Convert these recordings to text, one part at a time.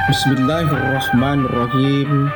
Bismillahirrahmanirrahim.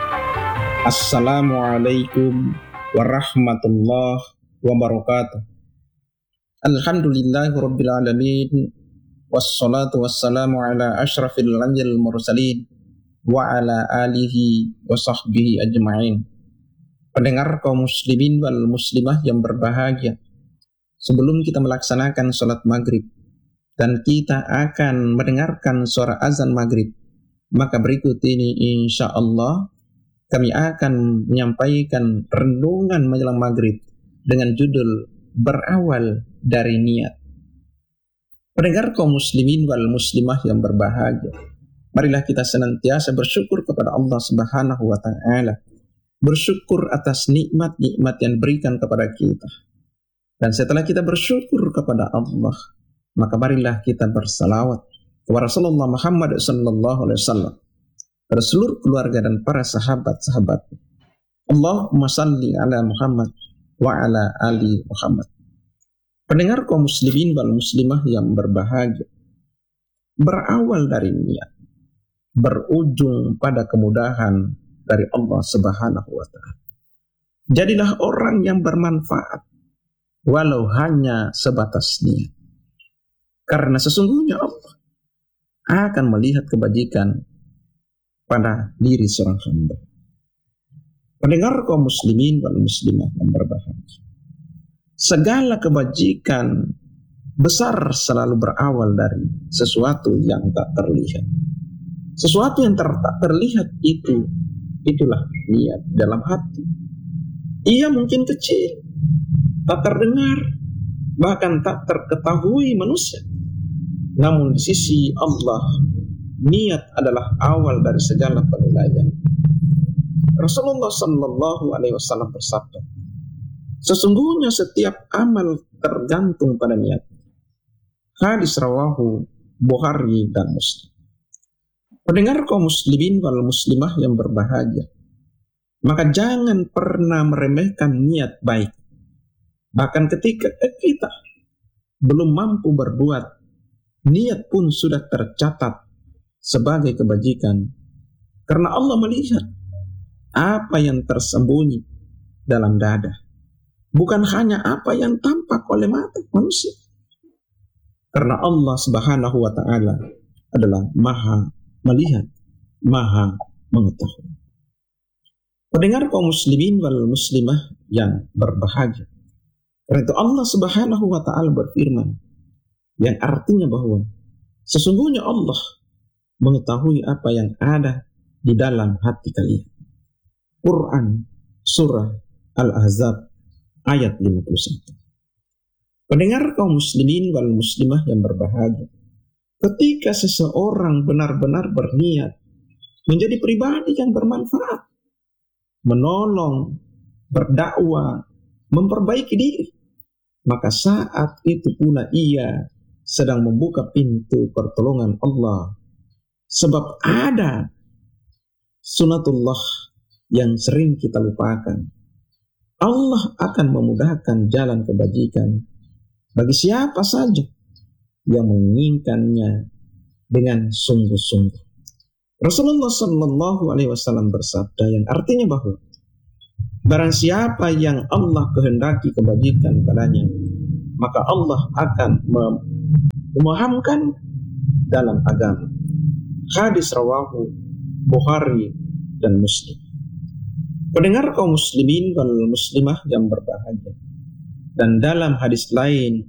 Assalamualaikum warahmatullahi wabarakatuh. Alhamdulillahirabbil alamin. Wassalatu wassalamu ala asyrafil anbiya'il mursalin wa ala alihi wa sahbihi ajma'in. Pendengar kaum muslimin wal muslimah yang berbahagia, sebelum kita melaksanakan salat maghrib dan kita akan mendengarkan suara azan maghrib, maka berikut ini insya Allah kami akan menyampaikan renungan menjelang maghrib dengan judul berawal dari niat. Pendengar kaum muslimin wal muslimah yang berbahagia, marilah kita senantiasa bersyukur kepada Allah Subhanahu wa Ta'ala, bersyukur atas nikmat-nikmat yang diberikan kepada kita. Dan setelah kita bersyukur kepada Allah, maka marilah kita bersalawat kepada Rasulullah Muhammad sallallahu alaihi wasallam, pada seluruh keluarga dan para sahabat-sahabat. Allahumma salli ala Muhammad wa ala ali Muhammad. Pendengar kaum muslimin wal muslimah yang berbahagia, berawal dari niat, berujung pada kemudahan dari Allah Subhanahu wa Ta'ala. Jadilah orang yang bermanfaat walau hanya sebatas niat, karena sesungguhnya Allah akan melihat kebajikan pada diri seorang hamba. Pendengar kaum muslimin wal muslimah yang berbahagia, segala kebajikan besar selalu berawal dari sesuatu yang tak terlihat. Sesuatu yang tak terlihat itulah niat dalam hati. Ia mungkin kecil, tak terdengar, bahkan tak terketahui manusia. Namun di sisi Allah, niat adalah awal dari segala penilaian. Rasulullah sallallahu alaihi wasallam bersabda, sesungguhnya setiap amal tergantung pada niat. Hadis rawahu Bukhari dan Muslim. Pendengar kaum muslimin wal muslimah yang berbahagia, maka jangan pernah meremehkan niat baik. Bahkan ketika kita belum mampu berbuat, niat pun sudah tercatat sebagai kebajikan, karena Allah melihat apa yang tersembunyi dalam dada, bukan hanya apa yang tampak oleh mata manusia, karena Allah Subhanahu wa Ta'ala adalah maha melihat, maha mengetahui. Pendengar kaum muslimin wal muslimah yang berbahagia, karena itu Allah Subhanahu wa Ta'ala berfirman, yang artinya bahwa sesungguhnya Allah mengetahui apa yang ada di dalam hati kalian. Quran surah Al-Ahzab ayat 51. Pendengar kaum muslimin wal muslimah yang berbahagia, ketika seseorang benar-benar berniat menjadi pribadi yang bermanfaat, menolong, berdakwah, memperbaiki diri, maka saat itu pula ia sedang membuka pintu pertolongan Allah. Sebab ada sunatullah yang sering kita lupakan. Allah akan memudahkan jalan kebajikan bagi siapa saja yang menginginkannya dengan sungguh-sungguh. Rasulullah sallallahu alaihi wasallam bersabda, yang artinya bahwa barang siapa yang Allah kehendaki kebajikan padanya, maka Allah akan memahamkan dalam agama. Hadis rawahu Bukhari dan Muslim. Pendengar kaum muslimin wal muslimah yang berbahagia, dan dalam hadis lain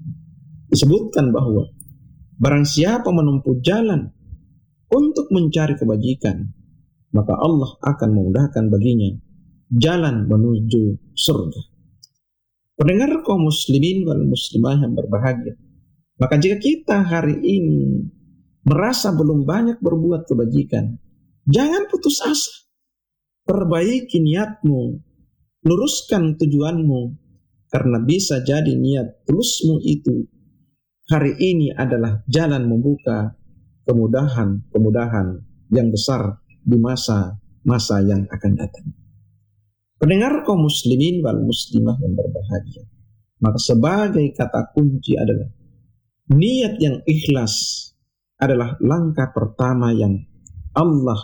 disebutkan bahwa barang siapa menempuh jalan untuk mencari kebajikan, maka Allah akan memudahkan baginya jalan menuju surga. Pendengar kaum muslimin wal muslimah yang berbahagia, maka jika kita hari ini merasa belum banyak berbuat kebajikan, jangan putus asa. Perbaiki niatmu, luruskan tujuanmu, karena bisa jadi niat tulusmu itu hari ini adalah jalan membuka kemudahan-kemudahan yang besar di masa-masa yang akan datang. Pendengar kaum muslimin wal muslimah yang berbahagia, maka sebagai kata kunci adalah niat yang ikhlas adalah langkah pertama yang Allah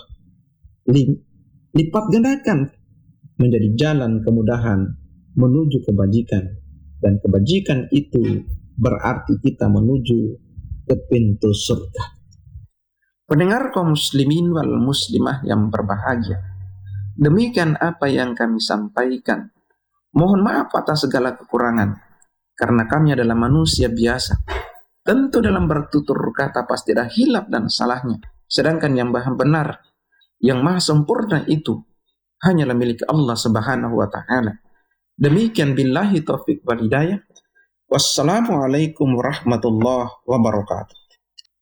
lipat gandakan menjadi jalan kemudahan menuju kebajikan, dan kebajikan itu berarti kita menuju ke pintu surga. Pendengar kaum muslimin wal muslimah yang berbahagia, demikian apa yang kami sampaikan. Mohon maaf atas segala kekurangan, karena kami adalah manusia biasa. Tentu dalam bertutur kata pasti ada hilaf dan salahnya. Sedangkan yang benar, yang maha sempurna itu hanyalah milik Allah Subhanahu wa ta'ala. Demikian billahi taufiq wal hidayah. Wassalamualaikum warahmatullahi wabarakatuh.